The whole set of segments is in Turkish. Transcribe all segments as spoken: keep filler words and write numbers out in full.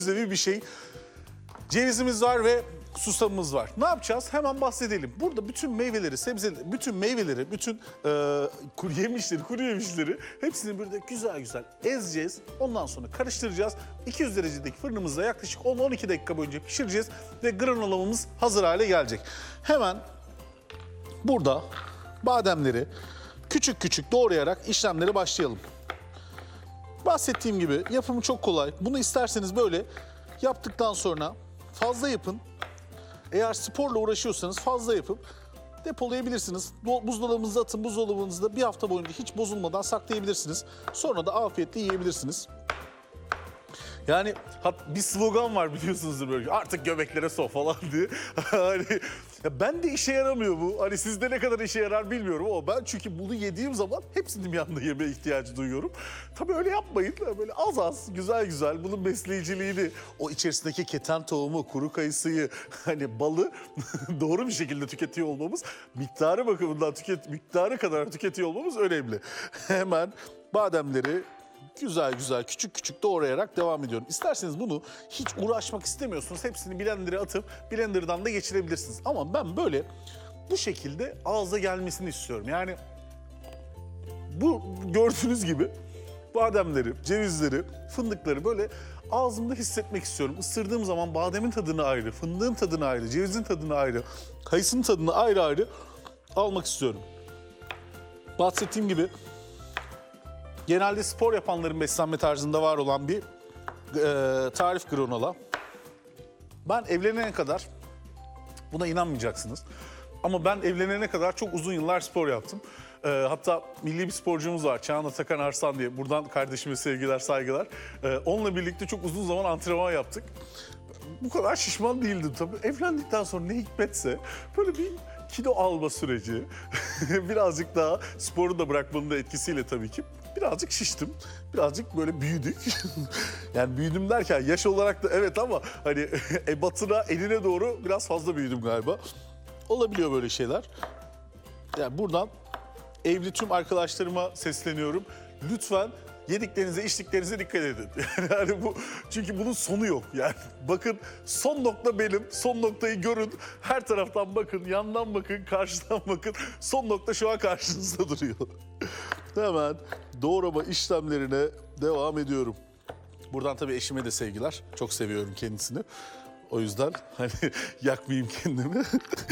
bir şey. Cevizimiz var ve susamımız var. Ne yapacağız? Hemen bahsedelim. Burada bütün meyveleri, sebzeleri, bütün meyveleri, bütün e, kuru yemişleri, kuru yemişleri hepsini burada güzel güzel ezeceğiz. Ondan sonra karıştıracağız. iki yüz derecedeki fırınımızda yaklaşık on on iki dakika boyunca pişireceğiz ve granolamamız hazır hale gelecek. Hemen burada bademleri küçük küçük doğrayarak işlemlere başlayalım. Bahsettiğim gibi yapımı çok kolay. Bunu isterseniz böyle yaptıktan sonra fazla yapın. Eğer sporla uğraşıyorsanız fazla yapıp depolayabilirsiniz. Buzdolabınıza atın, buzdolabınızda bir hafta boyunca hiç bozulmadan saklayabilirsiniz. Sonra da afiyetle yiyebilirsiniz. Yani bir slogan var biliyorsunuzdur böyle, artık göbeklere so falan diye. Hani ya ben de işe yaramıyor bu. Hani sizde ne kadar işe yarar bilmiyorum ama ben çünkü bunu yediğim zaman hepsini bir anda yemeye ihtiyacı duyuyorum. Tabii öyle yapmayın. Böyle az az, güzel güzel bunun besleyiciliğini, o içerisindeki keten tohumu, kuru kayısıyı, hani balı doğru bir şekilde tüketiyor olmamız, miktarı bakımından tüket miktarı kadar tüketiyor olmamız önemli. Hemen bademleri güzel güzel küçük küçük doğrayarak devam ediyorum. İsterseniz bunu hiç uğraşmak istemiyorsunuz. Hepsini blender'a atıp blender'dan da geçirebilirsiniz. Ama ben böyle bu şekilde ağza gelmesini istiyorum. Yani bu gördüğünüz gibi bademleri, cevizleri, fındıkları böyle ağzımda hissetmek istiyorum. Isırdığım zaman bademin tadını ayrı, fındığın tadını ayrı, cevizin tadını ayrı, kayısının tadını ayrı ayrı almak istiyorum. Bahsettiğim gibi genelde spor yapanların beslenme tarzında var olan bir e, tarif granola. Ben evlenene kadar, buna inanmayacaksınız, ama ben evlenene kadar çok uzun yıllar spor yaptım. E, hatta milli bir sporcumuz var, Çağan Atakan Arslan diye. Buradan kardeşime sevgiler, saygılar. E, onunla birlikte çok uzun zaman antrenman yaptık. Bu kadar şişman değildim tabii. Evlendikten sonra ne hikmetse böyle bir kilo alma süreci, birazcık daha sporu da bırakmanın da etkisiyle tabii ki birazcık şiştim. Birazcık böyle büyüdük. Yani büyüdüm derken yaş olarak da evet, ama hani ebatına, eline doğru biraz fazla büyüdüm galiba. Olabiliyor böyle şeyler. Yani buradan evli tüm arkadaşlarıma sesleniyorum. Lütfen yediklerinize, içtiklerinize dikkat edin. Yani bu, çünkü bunun sonu yok. Yani bakın, son nokta benim. Son noktayı görün. Her taraftan bakın, yandan bakın, karşıdan bakın. Son nokta şu an karşınızda duruyor. Hemen doğrama işlemlerine devam ediyorum. Buradan tabii eşime de sevgiler. Çok seviyorum kendisini. O yüzden hani yakmayayım kendimi.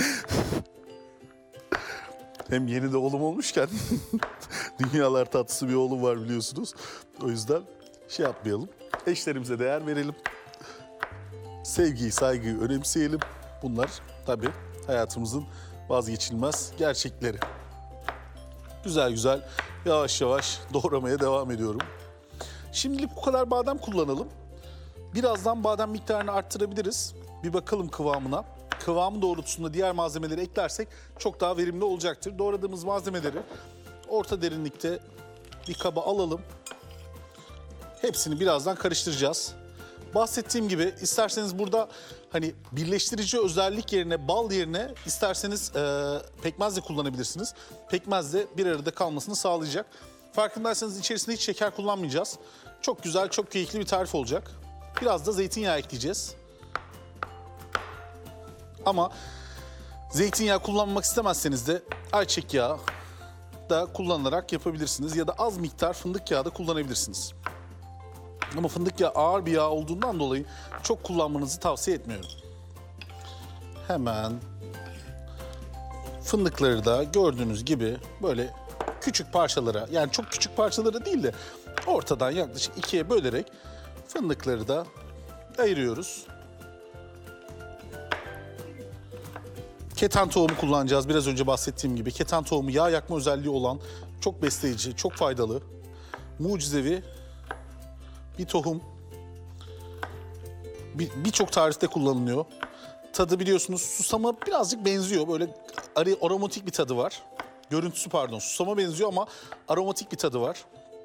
Hem yeni de oğlum olmuşken dünyalar tatlısı bir oğlum var biliyorsunuz. O yüzden şey yapmayalım. Eşlerimize değer verelim. Sevgiyi, saygıyı önemseyelim. Bunlar tabii hayatımızın vazgeçilmez gerçekleri. Güzel güzel yavaş yavaş doğramaya devam ediyorum. Şimdilik bu kadar badem kullanalım. Birazdan badem miktarını arttırabiliriz. Bir bakalım kıvamına. Kıvamı doğrultusunda diğer malzemeleri eklersek çok daha verimli olacaktır. Doğradığımız malzemeleri orta derinlikte bir kaba alalım. Hepsini birazdan karıştıracağız. Bahsettiğim gibi isterseniz burada hani birleştirici özellik yerine, bal yerine isterseniz e, pekmez de kullanabilirsiniz. Pekmez de bir arada kalmasını sağlayacak. Farkındaysanız içerisinde hiç şeker kullanmayacağız. Çok güzel, çok keyifli bir tarif olacak. Biraz da zeytinyağı ekleyeceğiz. Ama zeytinyağı kullanmak istemezseniz de ayçiçek yağı da kullanarak yapabilirsiniz. Ya da az miktar fındık yağı da kullanabilirsiniz. Ama fındık yağı ağır bir yağ olduğundan dolayı çok kullanmanızı tavsiye etmiyorum. Hemen fındıkları da gördüğünüz gibi böyle küçük parçalara, yani çok küçük parçalara değil de ortadan yaklaşık ikiye bölerek fındıkları da ayırıyoruz. Keten tohumu kullanacağız. Biraz önce bahsettiğim gibi keten tohumu yağ yakma özelliği olan, çok besleyici, çok faydalı, mucizevi bir tohum. Birçok bir tarifte kullanılıyor. Tadı biliyorsunuz susama birazcık benziyor. Böyle aromatik bir tadı var. Görüntüsü pardon, susama benziyor ama aromatik bir tadı var.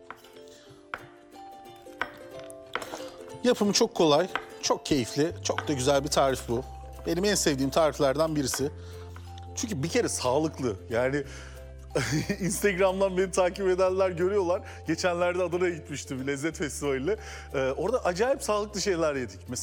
Yapımı çok kolay, çok keyifli, çok da güzel bir tarif bu. Benim en sevdiğim tariflerden birisi. Çünkü bir kere sağlıklı. Yani Instagram'dan beni takip edenler görüyorlar. Geçenlerde Adana'ya gitmiştim bir lezzet festivaline. Ee, orada acayip sağlıklı şeyler yedik. Mesela